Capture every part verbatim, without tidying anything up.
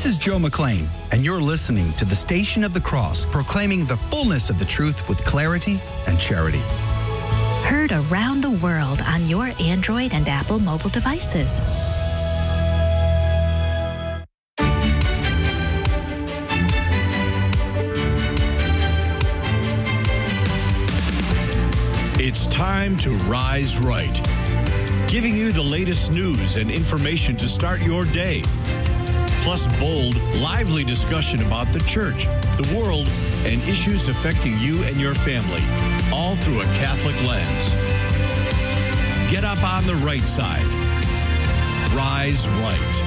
This is Joe McLean, and you're listening to the Station of the Cross, proclaiming the fullness of the truth with clarity and charity. Heard around the world on your Android and Apple mobile devices. It's time to rise right, giving you the latest news and information to start your day. Plus bold, lively discussion about the church, the world, and issues affecting you and your family, all through a Catholic lens. Get up on the right side. Rise right.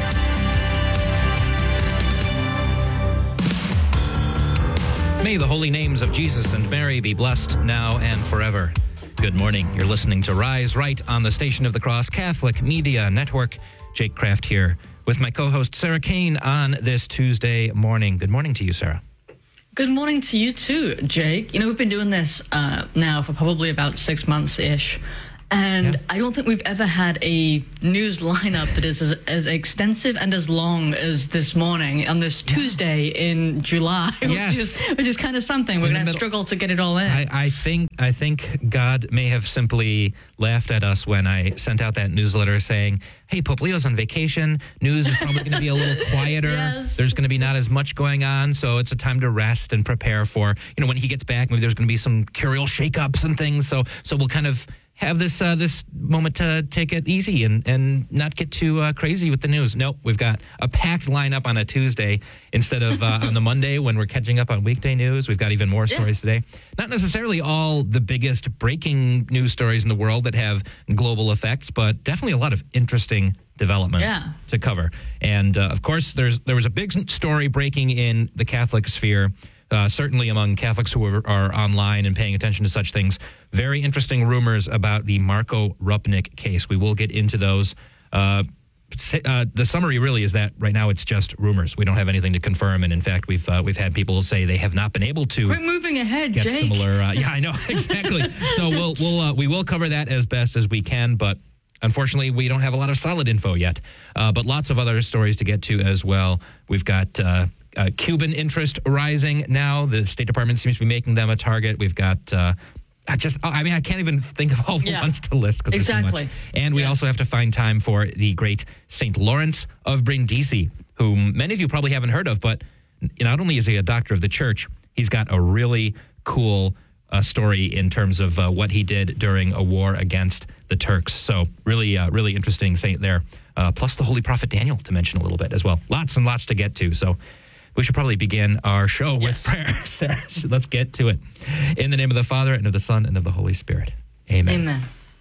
May the holy names of Jesus and Mary be blessed now and forever. Good morning. You're listening to Rise Right on the Station of the Cross Catholic Media Network. Jake Kraft here with my co-host Sarah Kane on this Tuesday morning. Good morning to you, Sarah. Good morning to you too, Jake. You know, we've been doing this uh, now for probably about six months-ish. And yeah. I don't think we've ever had a news lineup that is as, as extensive and as long as this morning on this Tuesday yeah. in July, yes. which is which is kind of something. We're going to struggle to get it all in. I, I think I think God may have simply laughed at us when I sent out that newsletter saying, hey, Pope Leo's on vacation. News is probably going to be a little quieter. Yes. There's going to be not as much going on, so it's a time to rest and prepare for, you know, when he gets back, maybe there's going to be some curial shakeups and things. So so we'll kind of have this uh, this moment to take it easy and, and not get too uh, crazy with the news. Nope, we've got a packed lineup on a Tuesday instead of uh, on the Monday when we're catching up on weekday news. We've got even more stories yeah. today. Not necessarily all the biggest breaking news stories in the world that have global effects, but definitely a lot of interesting developments yeah. to cover. And, uh, of course, there's there was a big story breaking in the Catholic sphere. Uh, certainly among Catholics who are, are online and paying attention to such things. Very interesting rumors about the Marco Rupnik case. We will get into those. Uh, uh, the summary really is that right now it's just rumors. We don't have anything to confirm, and in fact, we've uh, we've had people say they have not been able to. We're moving ahead, get Jake. Similar. Uh, yeah, I know exactly. So we'll we'll uh, we will cover that as best as we can, but unfortunately, we don't have a lot of solid info yet. Uh, but lots of other stories to get to as well. We've got. Uh, Uh, Cuban interest rising now. The State Department seems to be making them a target. We've got, uh, I just, I mean, I can't even think of all the yeah. ones to list because exactly. there's so much. And we yeah. also have to find time for the great Saint Lawrence of Brindisi, whom many of you probably haven't heard of, but not only is he a doctor of the church, he's got a really cool uh, story in terms of uh, what he did during a war against the Turks. So really, uh, really interesting saint there. Uh, plus the Holy Prophet Daniel to mention a little bit as well. Lots and lots to get to. So we should probably begin our show yes. with prayer. Sarah, let's get to it. In the name of the Father, and of the Son, and of the Holy Spirit. Amen. Amen.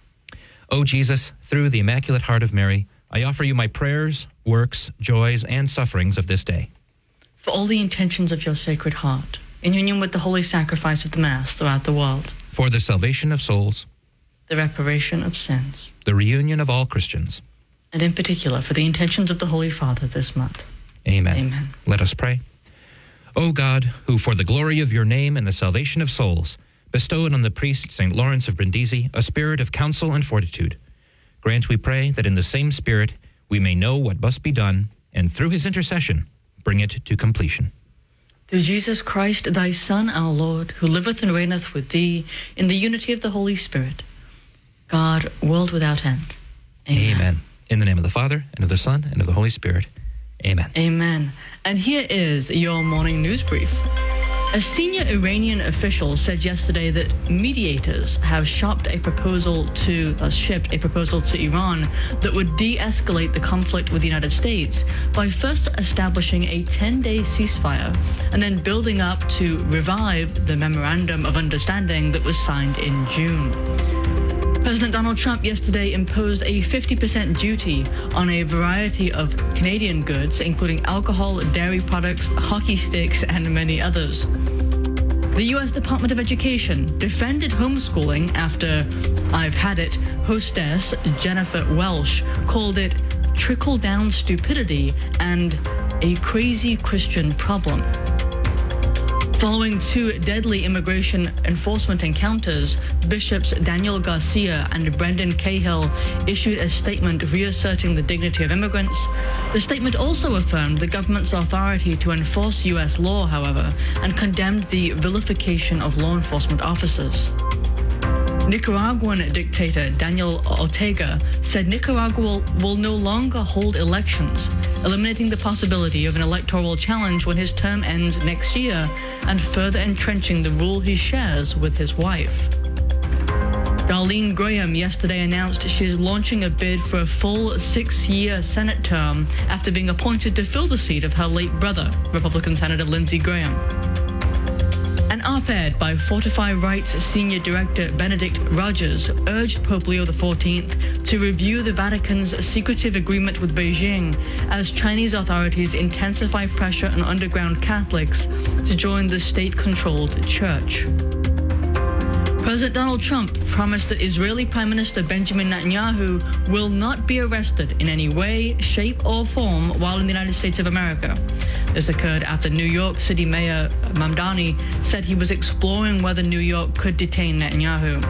O Jesus, through the Immaculate Heart of Mary, I offer you my prayers, works, joys, and sufferings of this day. For all the intentions of your Sacred Heart, in union with the holy sacrifice of the Mass throughout the world. For the salvation of souls. The reparation of sins. The reunion of all Christians. And in particular, for the intentions of the Holy Father this month. Amen. Amen. Let us pray. O God, who for the glory of your name and the salvation of souls bestowed on the priest Saint Lawrence of Brindisi a spirit of counsel and fortitude, grant, we pray, that in the same spirit we may know what must be done, and through his intercession bring it to completion. Through Jesus Christ, thy Son, our Lord, who liveth and reigneth with thee in the unity of the Holy Spirit, God, world without end. Amen. Amen. In the name of the Father, and of the Son, and of the Holy Spirit. Amen. Amen. And here is your morning news brief. A senior Iranian official said yesterday that mediators have shopped a proposal to, uh, shipped a proposal to Iran that would de-escalate the conflict with the United States by first establishing a ten-day ceasefire and then building up to revive the Memorandum of Understanding that was signed in June. President Donald Trump yesterday imposed a fifty percent duty on a variety of Canadian goods, including alcohol, dairy products, hockey sticks, and many others. The U S Department of Education defended homeschooling after I've Had It hostess Jennifer Welsh called it trickle-down stupidity and a crazy Christian problem. Following two deadly immigration enforcement encounters, Bishops Daniel Garcia and Brendan Cahill issued a statement reasserting the dignity of immigrants. The statement also affirmed the government's authority to enforce U S law, however, and condemned the vilification of law enforcement officers. Nicaraguan dictator Daniel Ortega said Nicaragua will, will no longer hold elections, eliminating the possibility of an electoral challenge when his term ends next year and further entrenching the rule he shares with his wife. Darlene Graham yesterday announced she is launching a bid for a full six-year Senate term after being appointed to fill the seat of her late brother, Republican Senator Lindsey Graham. An op-ed by Fortify Rights Senior Director Benedict Rogers urged Pope Leo the fourteenth to review the Vatican's secretive agreement with Beijing as Chinese authorities intensify pressure on underground Catholics to join the state-controlled church. President Donald Trump promised that Israeli Prime Minister Benjamin Netanyahu will not be arrested in any way, shape, or form while in the United States of America. This occurred after New York City Mayor Mamdani said he was exploring whether New York could detain Netanyahu.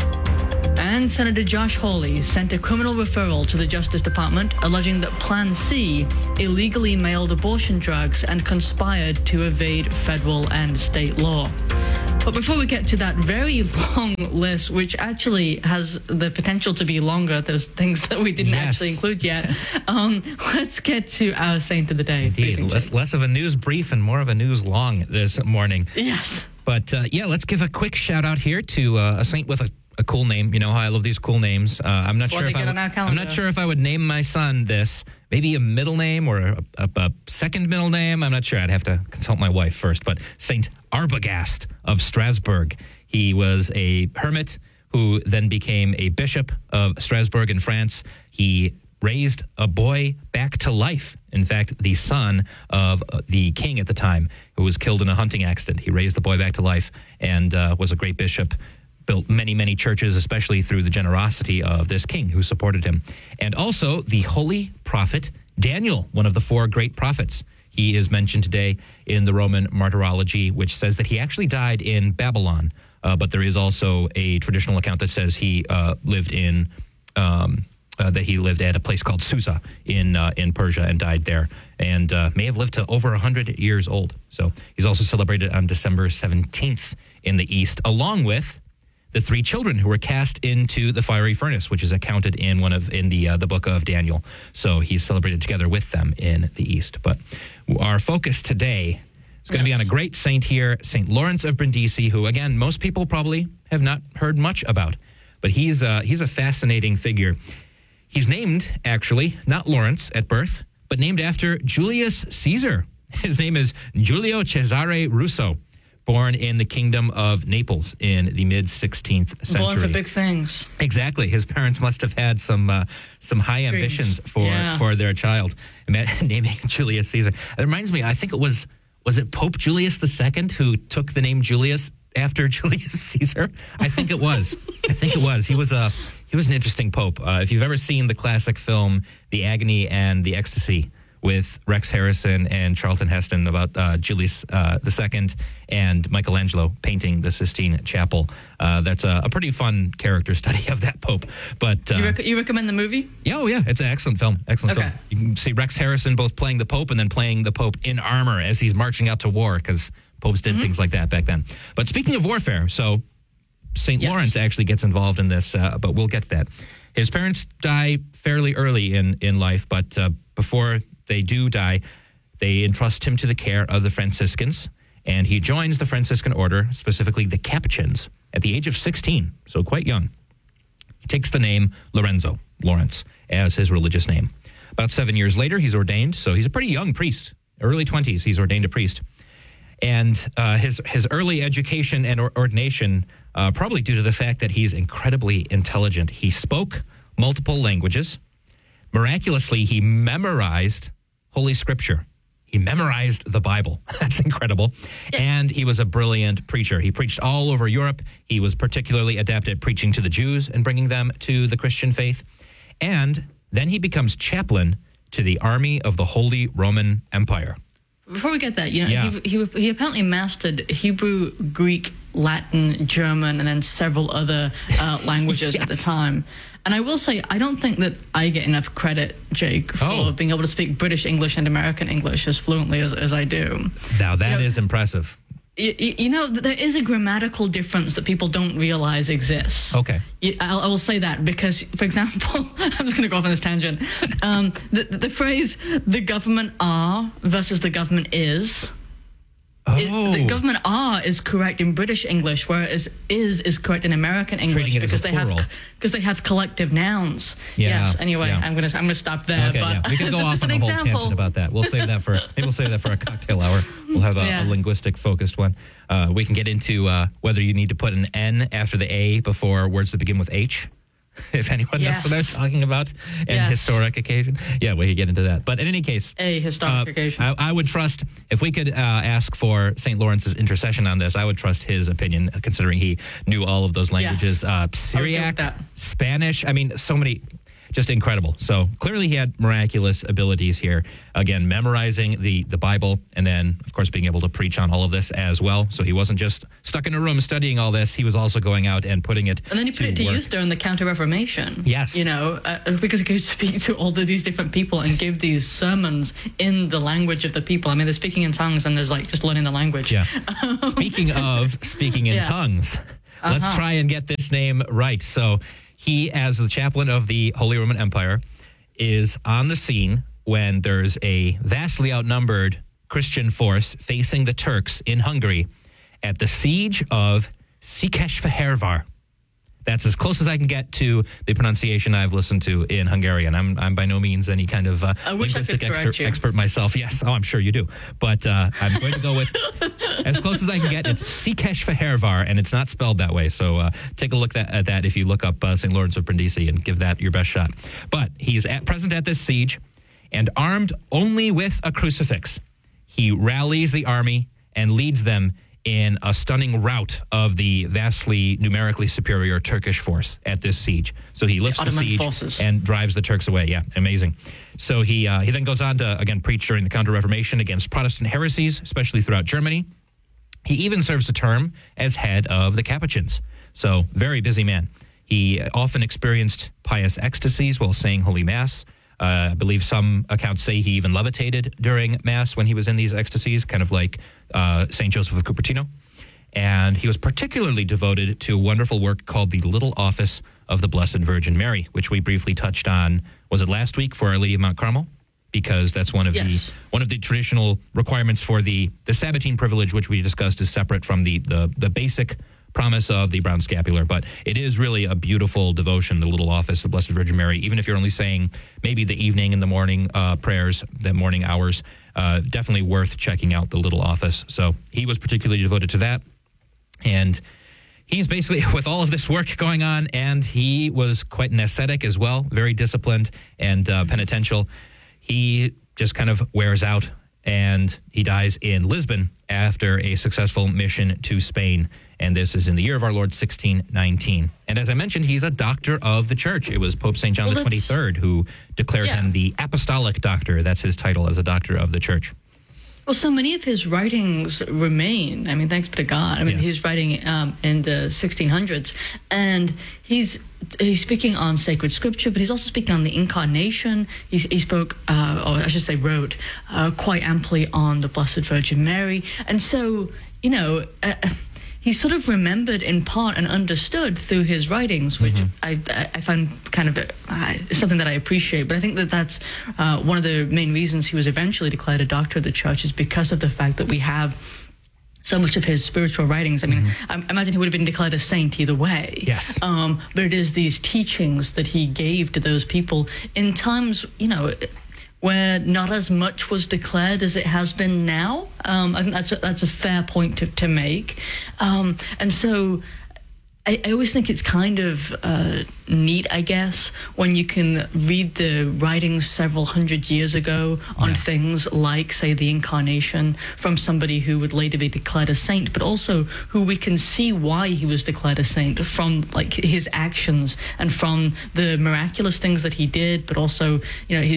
And Senator Josh Hawley sent a criminal referral to the Justice Department alleging that Plan C illegally mailed abortion drugs and conspired to evade federal and state law. But before we get to that very long list, which actually has the potential to be longer, there's things that we didn't yes. actually include yet, um, let's get to our Saint of the Day. Indeed, less, less of a news brief and more of a news long this morning. Yes. But uh, yeah, let's give a quick shout out here to uh, a saint with a, a cool name. You know how I love these cool names. Uh, I'm not That's sure if I, on our I'm not sure if I would name my son this. Maybe a middle name or a, a, a second middle name. I'm not sure. I'd have to consult my wife first. But Saint Arbogast of Strasbourg. He was a hermit who then became a bishop of Strasbourg in France. He raised a boy back to life. In fact, the son of the king at the time, who was killed in a hunting accident. He raised the boy back to life and uh, was a great bishop. Built many, many churches, especially through the generosity of this king who supported him. And also the holy prophet Daniel, one of the four great prophets. He is mentioned today in the Roman Martyrology, which says that he actually died in Babylon. Uh, but there is also a traditional account that says he uh, lived in um, uh, that he lived at a place called Susa in uh, in Persia and died there, and uh, may have lived to over a hundred years old. So he's also celebrated on December seventeenth in the East, along with the three children who were cast into the fiery furnace, which is accounted in one of in the uh, the book of Daniel. So he's celebrated together with them in the East. But our focus today is going to be on a great saint here, Saint Lawrence of Brindisi, who again most people probably have not heard much about, but he's uh, he's a fascinating figure. He's named actually not Lawrence at birth, but named after Julius Caesar. His name is Giulio Cesare Russo. Born in the kingdom of Naples in the mid-sixteenth century. Born for big things. Exactly. His parents must have had some uh, some high Dreams. ambitions for, yeah. for their child. Naming Julius Caesar. It reminds me, I think it was, was it Pope Julius the Second who took the name Julius after Julius Caesar? I think it was. I think it was. He was a he was an interesting pope. Uh, if you've ever seen the classic film, The Agony and the Ecstasy, with Rex Harrison and Charlton Heston about uh, Julius uh, the Second and Michelangelo painting the Sistine Chapel. Uh, that's a, a pretty fun character study of that Pope. But uh, you, rec- you recommend the movie? Yeah, oh yeah, it's an excellent film. Excellent Okay. film. You can see Rex Harrison both playing the Pope and then playing the Pope in armor as he's marching out to war, because popes did mm-hmm. things like that back then. But speaking of warfare, so Saint Yes. Lawrence actually gets involved in this, uh, but we'll get to that. His parents die fairly early in, in life, but uh, before they do die, they entrust him to the care of the Franciscans, and he joins the Franciscan order, specifically the Capuchins, at the age of sixteen, so quite young. He takes the name Lorenzo, Lawrence, as his religious name. About seven years later, he's ordained, so he's a pretty young priest. Early twenties, he's ordained a priest. And uh, his, his early education and or- ordination, uh, probably due to the fact that he's incredibly intelligent. He spoke multiple languages. Miraculously, he memorized Holy Scripture. He memorized the Bible. That's incredible. Yeah. And he was a brilliant preacher. He preached all over Europe. He was particularly adept at preaching to the Jews and bringing them to the Christian faith. And then he becomes chaplain to the army of the Holy Roman Empire. Before we get that, you know, Yeah. he, he he apparently mastered Hebrew, Greek, Latin, German, and then several other uh, languages Yes. at the time. And I will say, I don't think that I get enough credit, Jake, for Oh. being able to speak British English and American English as fluently as, as I do. Now, that You know, is impressive. You, you know, there is a grammatical difference that people don't realize exists. Okay. You- I'll, I will say that because, for example, I'm just going to go off on this tangent. Um, the, the phrase "the government are" versus "the government is." Oh. It, the government are is correct in British English, whereas is is correct in American English Treating it as because a they plural. have because they have collective nouns. Yeah, Yes. Anyway, yeah. I'm gonna I'm gonna stop there. Okay, but yeah. We could go it's off just on a an whole example. tangent about that. We'll save that for maybe we'll save that for a cocktail hour. We'll have a, Yeah. a linguistic focused one. Uh, we can get into uh, whether you need to put an N after the A before words that begin with H. If anyone knows what they're Yes. talking about, and Yes. historic occasion. Yeah, we could get into that. But in any case, A historic uh, occasion. I, I would trust, if we could uh, ask for Saint Lawrence's intercession on this, I would trust his opinion, considering he knew all of those languages. Yes. Uh, with Syriac, that. Spanish, I mean, so many, just incredible. So clearly he had miraculous abilities here. Again, memorizing the, the Bible, and then, of course, being able to preach on all of this as well. So he wasn't just stuck in a room studying all this. He was also going out and putting it And then he put it to work. use during the Counter-Reformation. Yes. You know, uh, because he could speak to all of these different people and give these sermons in the language of the people. I mean, they're speaking in tongues and there's like just learning the language. Yeah. Speaking of speaking in Yeah. tongues, let's Uh-huh. try and get this name right. So he, as the chaplain of the Holy Roman Empire, is on the scene when there's a vastly outnumbered Christian force facing the Turks in Hungary at the siege of Székesfehérvár. That's as close as I can get to the pronunciation I've listened to in Hungarian. I'm I'm by no means any kind of uh, I wish I linguistic could correct expert, you. expert myself. Yes, oh, I'm sure you do. But uh, I'm going to go with as close as I can get. It's Székesfehérvár, and it's not spelled that way. So uh, take a look at, at that if you look up uh, Saint Lawrence of Brindisi and give that your best shot. But he's at present at this siege, and armed only with a crucifix, he rallies the army and leads them in a stunning rout of the vastly numerically superior Turkish force at this siege. So he lifts the, Ottoman siege forces. and drives the Turks away. Yeah, amazing. So he uh, he then goes on to, again, preach during the Counter-Reformation against Protestant heresies, especially throughout Germany. He even serves a term as head of the Capuchins. So very busy man. He often experienced pious ecstasies while saying Holy Mass. Uh, I believe some accounts say he even levitated during Mass when he was in these ecstasies, kind of like uh, Saint Joseph of Cupertino. And he was particularly devoted to a wonderful work called the Little Office of the Blessed Virgin Mary, which we briefly touched on, was it last week, for Our Lady of Mount Carmel? Because that's one of Yes. the one of the traditional requirements for the, the Sabbatine privilege, which we discussed is separate from the, the, the basic promise of the brown scapular. But it is really a beautiful devotion, the Little Office of the Blessed Virgin Mary, even if you're only saying maybe the evening and the morning uh, prayers, the morning hours, uh, definitely worth checking out the Little Office. So he was particularly devoted to that. And he's basically, with all of this work going on, and he was quite an ascetic as well, very disciplined and uh, penitential. He just kind of wears out, and he dies in Lisbon after a successful mission to Spain. And this is in the year of our Lord, sixteen nineteen. And as I mentioned, he's a doctor of the church. It was Pope Saint John Well, the that's- twenty-third who declared Yeah. him the apostolic doctor. That's his title as a doctor of the church. Well, so many of his writings remain. I mean, thanks be to God. I mean, Yes. he's writing um, in the sixteen hundreds, and he's he's speaking on sacred scripture, but he's also speaking on the incarnation. He's, he spoke, uh, or I should say, wrote uh, quite amply on the Blessed Virgin Mary, and so you know. Uh, He's sort of remembered in part and understood through his writings, which Mm-hmm. I, I I find kind of uh, something that I appreciate. But I think that that's uh, one of the main reasons he was eventually declared a doctor of the church, is because of the fact that we have so much of his spiritual writings. I mean, I, I imagine he would have been declared a saint either way. Yes. Um, but it is these teachings that he gave to those people in times, you know, where not as much was declared as it has been now. Um, I think that's a, that's a fair point to, to make. Um, and so I, I always think it's kind of uh, neat, I guess, when you can read the writings several hundred years ago on Yeah. things like, say, the incarnation from somebody who would later be declared a saint, but also who we can see why he was declared a saint from like his actions and from the miraculous things that he did, but also, you know, his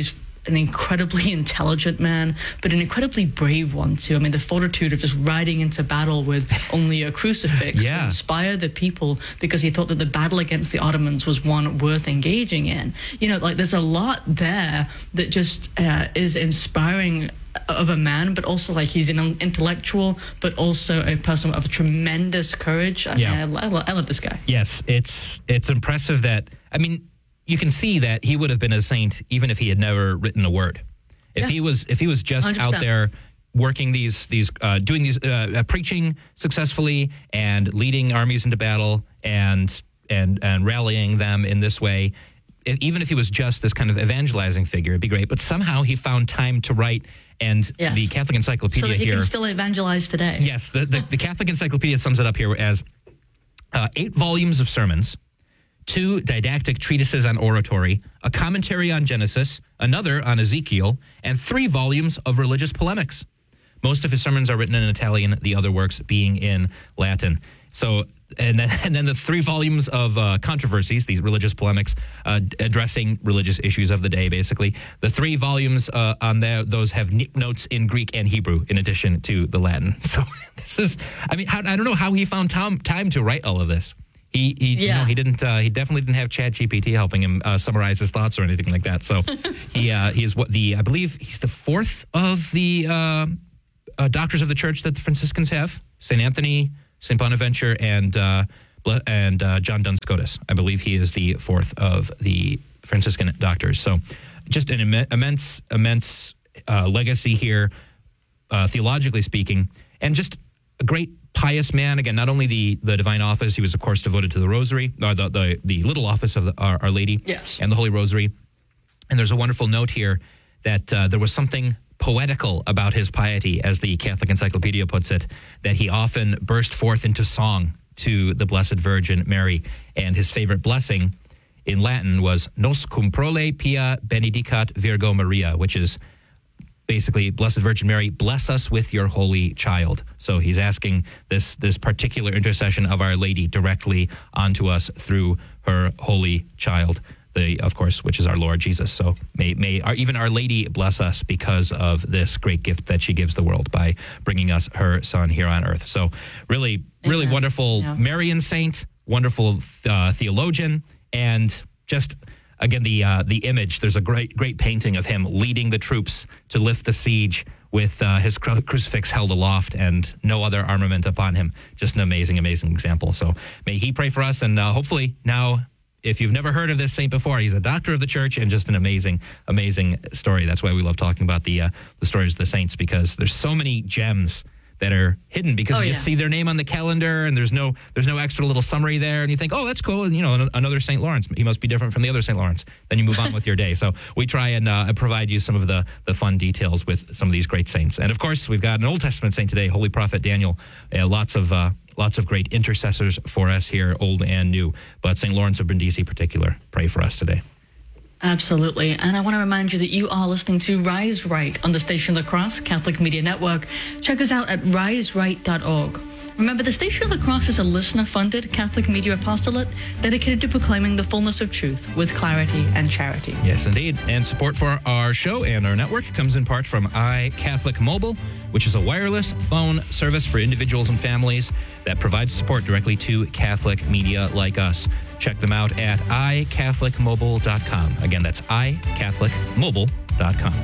an incredibly intelligent man, but an incredibly brave one too. I mean, the fortitude of just riding into battle with only a crucifix Yeah. to inspire the people, because he thought that the battle against the Ottomans was one worth engaging in. You know, like there's a lot there that just uh, is inspiring of a man, but also like he's an intellectual, but also a person of tremendous courage. I, Yeah. mean, I, I, lo- I love this guy. Yes, it's it's impressive that, I mean, you can see that he would have been a saint even if he had never written a word. If Yeah. he was if he was just one hundred percent out there working these these uh, doing these uh, uh, preaching successfully and leading armies into battle and and and rallying them in this way, if, even if he was just this kind of evangelizing figure, it'd be great. But somehow he found time to write, and Yes. the Catholic Encyclopedia So that he here. can still evangelize today. Yes, the, the, the Catholic Encyclopedia sums it up here as uh, eight volumes of sermons, two didactic treatises on oratory, a commentary on Genesis, another on Ezekiel, and three volumes of religious polemics. Most of his sermons are written in Italian, the other works being in Latin. So, and then and then the three volumes of uh, controversies, these religious polemics, uh, addressing religious issues of the day, basically. The three volumes uh, on the, those have notes in Greek and Hebrew in addition to the Latin. So this is, I mean, how, I don't know how he found time, time to write all of this. He, he, Yeah. no, he didn't. Uh, he definitely didn't have ChatGPT helping him uh, summarize his thoughts or anything like that. So he, uh, he is what the, I believe he's the fourth of the uh, uh, doctors of the church that the Franciscans have: Saint Anthony, Saint Bonaventure, and uh, and uh, John Duns Scotus. I believe he is the fourth of the Franciscan doctors. So just an imme- immense, immense uh, legacy here, uh, theologically speaking, and just a great pious man. Again, not only the, the divine office, he was, of course, devoted to the rosary, or the, the, the little office of the, our, our Lady Yes. and the Holy Rosary. And there's a wonderful note here that uh, there was something poetical about his piety, as the Catholic Encyclopedia puts it, that he often burst forth into song to the Blessed Virgin Mary. And his favorite blessing in Latin was Nos cum prole pia benedicat Virgo Maria, which is basically, Blessed Virgin Mary, bless us with your holy child. So he's asking this this particular intercession of Our Lady directly onto us through her holy child, the of course, which is our Lord Jesus. So may may our, even Our Lady bless us because of this great gift that she gives the world by bringing us her Son here on earth. So really, really Amen. wonderful Yeah. Marian saint, wonderful uh, theologian, and just... Again, the uh, the image, there's a great great painting of him leading the troops to lift the siege with uh, his cru- crucifix held aloft and no other armament upon him. Just an amazing, amazing example. So may he pray for us. And uh, hopefully now, if you've never heard of this saint before, he's a doctor of the church and just an amazing, amazing story. That's why we love talking about the, uh, the stories of the saints, because there's so many gems that are hidden because Oh, you just yeah. see their name on the calendar and there's no there's no extra little summary there, and you think, oh, that's cool, and, you know, another Saint Lawrence, he must be different from the other Saint Lawrence. Then you move on with your day. So we try and uh, provide you some of the the fun details with some of these great saints. And of course, we've got an Old Testament saint today, Holy Prophet Daniel. Uh, lots of uh, lots of great intercessors for us here, old and new. But Saint Lawrence of Brindisi in particular, pray for us today. Absolutely. And I want to remind you that you are listening to Rise Right on the Station of the Cross Catholic Media Network. Check us out at rise right dot org. Remember, the Station of the Cross is a listener-funded Catholic media apostolate dedicated to proclaiming the fullness of truth with clarity and charity. Yes, indeed. And support for our show and our network comes in part from iCatholic Mobile, which is a wireless phone service for individuals and families that provides support directly to Catholic media like us. Check them out at i catholic mobile dot com. Again, that's i catholic mobile dot com.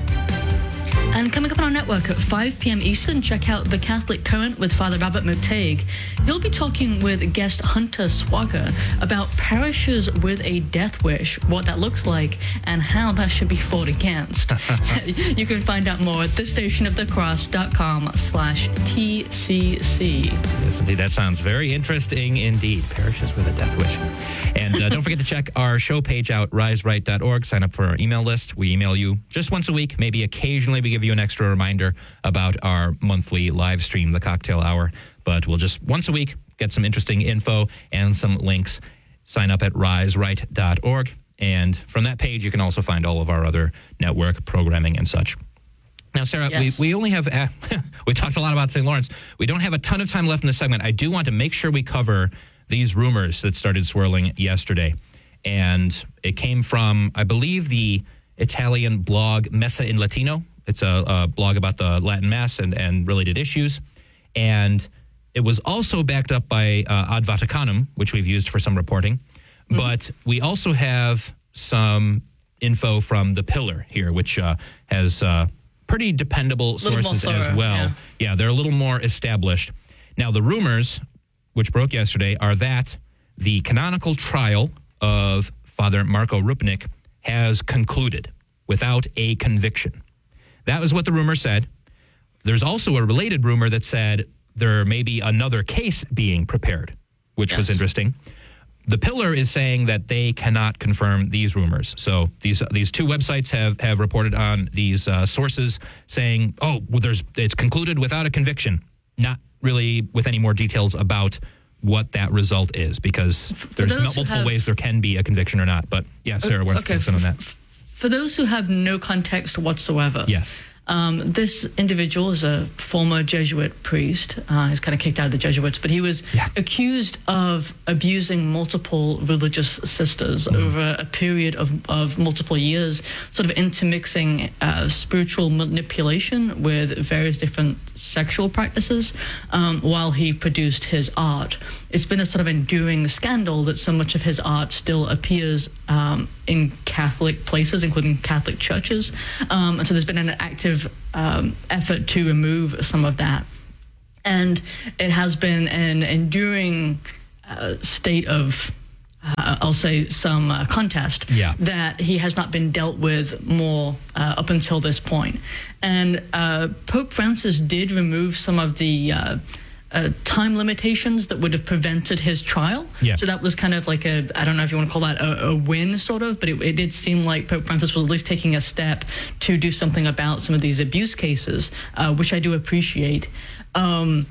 And coming up on our network at five p.m. Eastern, check out The Catholic Current with Father Robert McTague. He'll be talking with guest Hunter Swager about parishes with a death wish, what that looks like, and how that should be fought against. You can find out more at thestationofthecross.com slash TCC. Yes, indeed. That sounds very interesting indeed. Parishes with a death wish. And uh, don't forget to check our show page out, rise right dot org. Sign up for our email list. We email you just once a week. Maybe occasionally we give you an extra reminder about our monthly live stream, the Cocktail Hour. But we'll just once a week get some interesting info and some links. Sign up at rise right dot org. And from that page, you can also find all of our other network programming and such. Now, Sarah, Yes. we, we only have, uh, we talked a lot about Saint Lawrence. We don't have a ton of time left in this segment. I do want to make sure we cover these rumors that started swirling yesterday. And it came from, I believe, the Italian blog Messa in Latino. It's a, a blog about the Latin Mass and, and related issues. And it was also backed up by uh, Ad Vaticanum, which we've used for some reporting. Mm-hmm. But we also have some info from The Pillar here, which uh, has uh, pretty dependable sources thorough, as well. Yeah. yeah, they're a little more established. Now, the rumors, which broke yesterday, are that the canonical trial of Father Marko Rupnik has concluded without a conviction. That was what the rumor said. There's also a related rumor that said there may be another case being prepared, which yes. was interesting. The Pillar is saying that they cannot confirm these rumors. So these these two websites have, have reported on these uh, sources saying, oh, well, there's it's concluded without a conviction, not really with any more details about what that result is, because there's multiple have, ways there can be a conviction or not. But yeah, Sarah, we're okay. focusing on that. For those who have no context whatsoever, yes. Um, this individual is a former Jesuit priest. Uh, he's kind of kicked out of the Jesuits, but he was yeah. accused of abusing multiple religious sisters mm. over a period of, of multiple years, sort of intermixing uh, spiritual manipulation with various different sexual practices um, while he produced his art. It's been a sort of enduring scandal that so much of his art still appears um, in Catholic places, including Catholic churches. Um, and so there's been an active um, effort to remove some of that. And it has been an enduring uh, state of, uh, I'll say, some uh, contest yeah. that he has not been dealt with more uh, up until this point. And uh, Pope Francis did remove some of the uh, Uh, time limitations that would have prevented his trial. Yeah. So that was kind of like a, I don't know if you want to call that a, a win, sort of, but it, it did seem like Pope Francis was at least taking a step to do something about some of these abuse cases, uh, which I do appreciate. Um,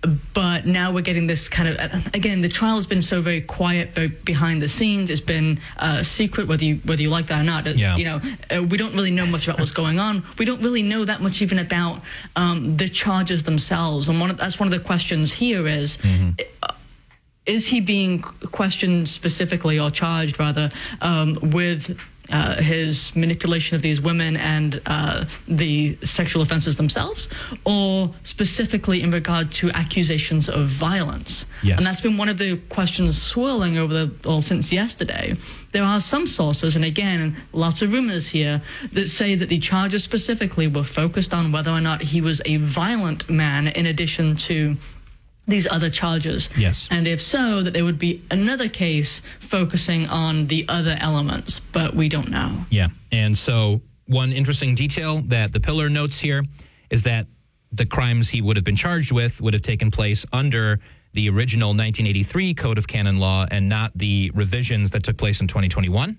but now we're getting this kind of, again, the trial has been so very quiet, very behind the scenes. It's been uh, secret, whether you whether you like that or not. Yeah. You know, uh, we don't really know much about what's going on. We don't really know that much even about um, the charges themselves. And one of, that's one of the questions here is, mm-hmm. uh, is he being questioned specifically or charged, rather, um, with Uh, his manipulation of these women and uh, the sexual offenses themselves, or specifically in regard to accusations of violence? Yes. And that's been one of the questions swirling over the, well, since yesterday. There are some sources, and again, lots of rumors here, that say that the charges specifically were focused on whether or not he was a violent man in addition to these other charges. Yes. And if so, that there would be another case focusing on the other elements, but we don't know. Yeah. And so one interesting detail that the Pillar notes here is that the crimes he would have been charged with would have taken place under the original nineteen eighty-three Code of Canon Law and not the revisions that took place in twenty twenty-one.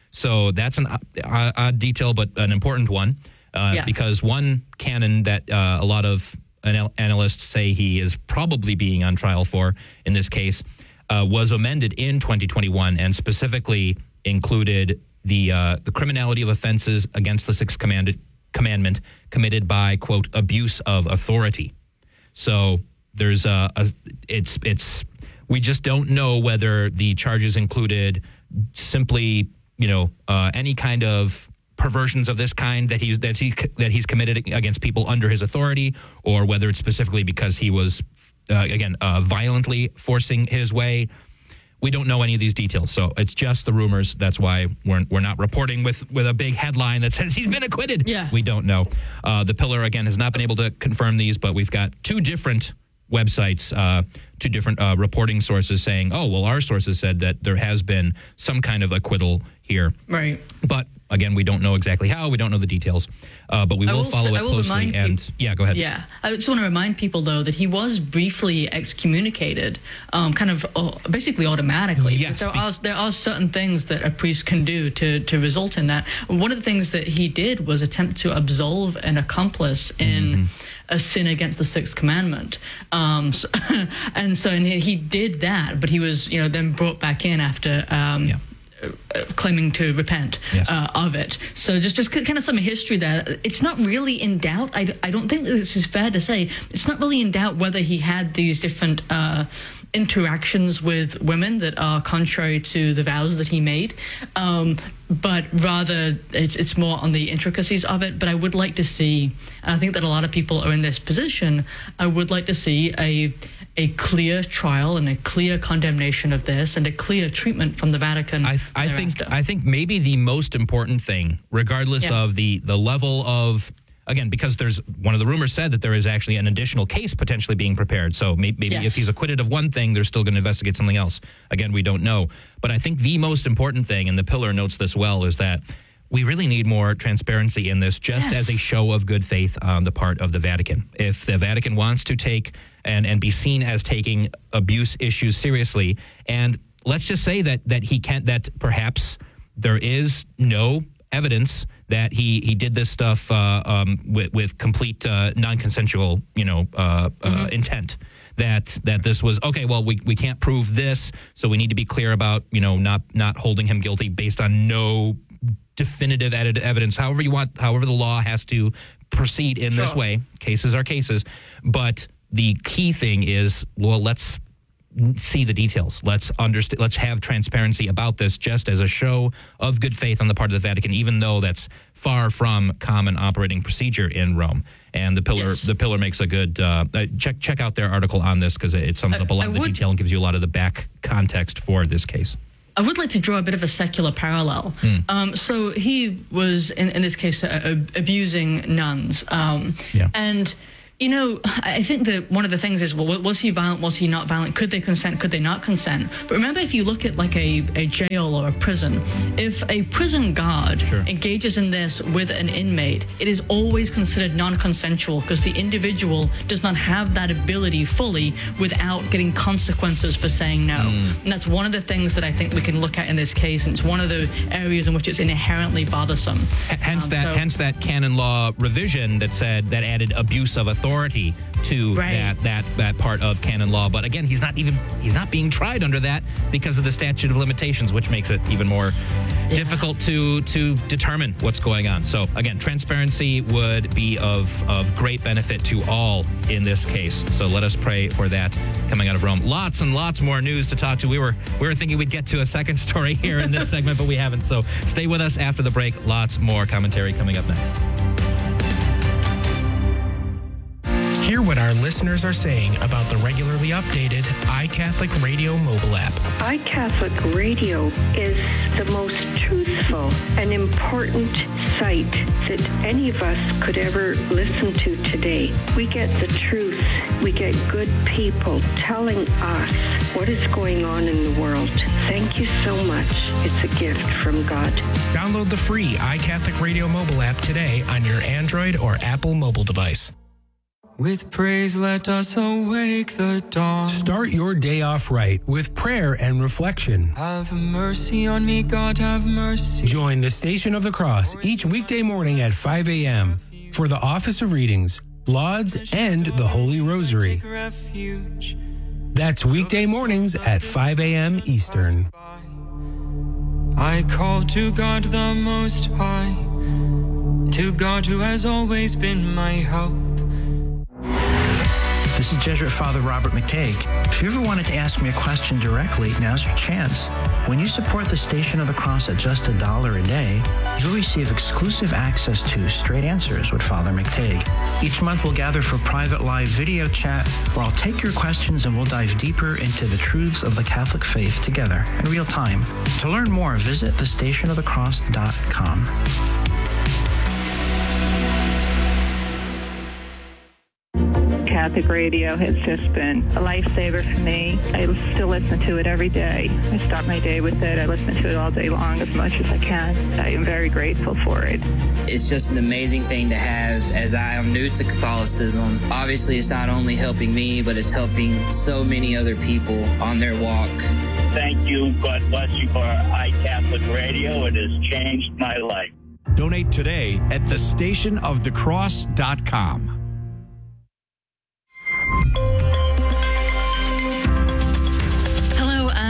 So that's an odd, odd detail, but an important one, uh, yeah. because one canon that uh, a lot of analysts say he is probably being on trial for in this case uh, was amended in twenty twenty-one and specifically included the uh, the criminality of offenses against the Sixth Command- Commandment committed by, quote, abuse of authority. So there's a, a it's it's we just don't know whether the charges included simply, you know, uh, any kind of perversions of this kind that he's that he that he's committed against people under his authority, or whether it's specifically because he was uh, again uh, violently forcing his way. We don't know any of these details, so it's just the rumors. That's why we're we're not reporting with with a big headline that says he's been acquitted. Yeah, we don't know. Uh, the Pillar again has not been able to confirm these, but we've got two different websites, uh, two different uh, reporting sources saying, "Oh, well, our sources said that there has been some kind of acquittal here." Right, but. Again, we don't know exactly how. We don't know the details, uh, but we will, will follow say, it closely. And people, yeah, go ahead. Yeah, I just want to remind people, though, that he was briefly excommunicated, um, kind of uh, basically automatically. Yes, there are there are certain things that a priest can do to to result in that. One of the things that he did was attempt to absolve an accomplice in mm-hmm. a sin against the Sixth Commandment, um, so, and so and he did that, but he was, you know, then brought back in after. Um, yeah. uh, claiming to repent Yes. uh, of it. So just just kind of some history there. It's not really in doubt. I, I don't think this is fair to say. It's not really in doubt whether he had these different uh, interactions with women that are contrary to the vows that he made. Um, but rather it's it's more on the intricacies of it. But I would like to see, and I think that a lot of people are in this position, I would like to see a a clear trial and a clear condemnation of this and a clear treatment from the Vatican. I, I think I think maybe the most important thing, regardless Yeah. of the, the level of, again, because there's one of the rumors said that there is actually an additional case potentially being prepared. So maybe, maybe Yes. if he's acquitted of one thing, they're still going to investigate something else. Again, we don't know. But I think the most important thing, and the Pillar notes this well, is that we really need more transparency in this, just Yes. as a show of good faith on the part of the Vatican. If the Vatican wants to take and, and be seen as taking abuse issues seriously, and let's just say that that he can't, that perhaps there is no evidence that he, he did this stuff uh, um, with, with complete uh, non-consensual, you know, uh, Mm-hmm. uh, intent. That that this was okay. Well, we, we can't prove this, so we need to be clear about, you know, not not holding him guilty based on no definitive added evidence. However you want, however the law has to proceed in this Sure. way. Cases are cases, but the key thing is, well, let's see the details. Let's understand. Let's have transparency about this, just as a show of good faith on the part of the Vatican, even though that's far from common operating procedure in Rome. And the Pillar, Yes. the Pillar makes a good uh, uh, check. Check out their article on this, because it sums up a lot I of the would- detail and gives you a lot of the back context for this case. I would like to draw a bit of a secular parallel. Hmm. Um, so he was, in, in this case, uh, ab- abusing nuns. Um, Yeah. And, you know, I think that one of the things is, well, was he violent? Was he not violent? Could they consent? Could they not consent? But remember, if you look at like a, a jail or a prison, if a prison guard Sure. engages in this with an inmate, it is always considered non-consensual because the individual does not have that ability fully without getting consequences for saying no. And that's one of the things that I think we can look at in this case, and it's one of the areas in which it's inherently bothersome. H- Hence Um, that, so- hence that canon law revision that said that added abuse of authority to Right. that that that part of canon law. But again, he's not even he's not being tried under that because of the statute of limitations, which makes it even more difficult to to determine what's going on. So again, transparency would be of of great benefit to all in this case. So let us pray for that coming out of Rome. Lots and lots more news to talk to. We were we were thinking we'd get to a second story here in this segment, but we haven't. So stay with us after the break. Lots more commentary coming up next. Hear what our listeners are saying about the regularly updated iCatholic Radio mobile app. iCatholic Radio is the most truthful and important site that any of us could ever listen to today. We get the truth. We get good people telling us what is going on in the world. Thank you so much. It's a gift from God. Download the free iCatholic Radio mobile app today on your Android or Apple mobile device. With praise, let us awake the dawn. Start your day off right with prayer and reflection. Have mercy on me, God, have mercy. Join the Station of the Cross each weekday morning at five a.m. for the Office of Readings, Lauds, and the Holy Rosary. Take refuge. That's weekday mornings at five a.m. Eastern. I call to God the Most High, to God who has always been my help. This is Jesuit Father Robert McTague. If you ever wanted to ask me a question directly, now's your chance. When you support the Station of the Cross at just a dollar a day, you'll receive exclusive access to Straight Answers with Father McTague. Each month we'll gather for private live video chat where I'll take your questions and we'll dive deeper into the truths of the Catholic faith together in real time. To learn more, visit the station of the cross dot com. Catholic radio has just been a lifesaver for me. I still listen to it every day. I start my day with it. I listen to it all day long as much as I can. I am very grateful for it. It's just an amazing thing to have as I am new to Catholicism. Obviously, it's not only helping me, but it's helping so many other people on their walk. Thank you. God bless you for iCatholic Radio. It has changed my life. Donate today at the station of the cross dot com. Hello and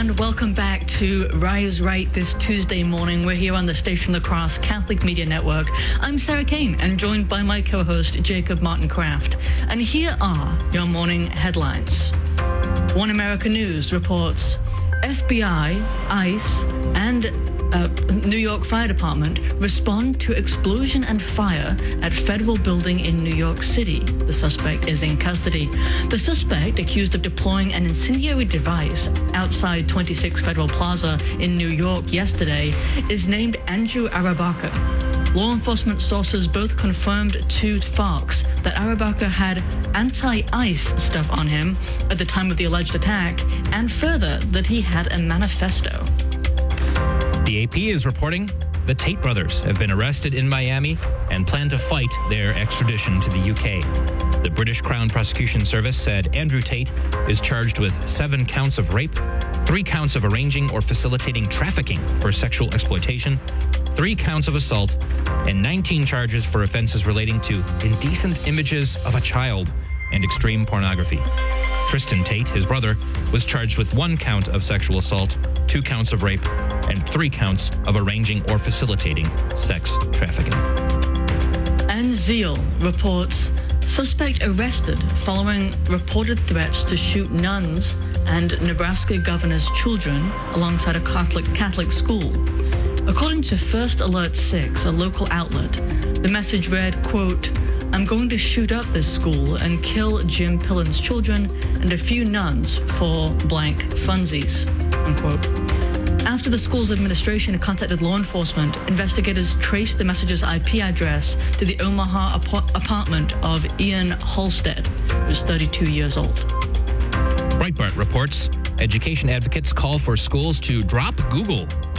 And welcome back to Rise Right this Tuesday morning. We're here on the Station of the Cross Catholic Media Network. I'm Sarah Kane and joined by my co-host Jacob Martin Kraft. And here are your morning headlines. One America News reports F B I, ICE, and uh, New York Fire Department respond to explosion and fire at federal building in New York City. The suspect is in custody. The suspect, accused of deploying an incendiary device outside twenty-six Federal Plaza in New York yesterday, is named Andrew Arabaca. Law enforcement sources both confirmed to Fox that Arabaca had anti-ICE stuff on him at the time of the alleged attack, and further that he had a manifesto. The A P is reporting the Tate brothers have been arrested in Miami and plan to fight their extradition to the U K. The British Crown Prosecution Service said Andrew Tate is charged with seven counts of rape, three counts of arranging or facilitating trafficking for sexual exploitation, three counts of assault, and nineteen charges for offenses relating to indecent images of a child and extreme pornography. Tristan Tate, his brother, was charged with one count of sexual assault, two counts of rape, and three counts of arranging or facilitating sex trafficking. And Zeal reports suspect arrested following reported threats to shoot nuns and Nebraska governor's children alongside a Catholic Catholic school. According to First Alert six, a local outlet, the message read, quote, "I'm going to shoot up this school and kill Jim Pillen's children and a few nuns for blank funsies," unquote. After the school's administration contacted law enforcement, investigators traced the message's I P address to the Omaha ap- apartment of Ian Halstead, who was thirty-two years old. Breitbart reports education advocates call for schools to drop Google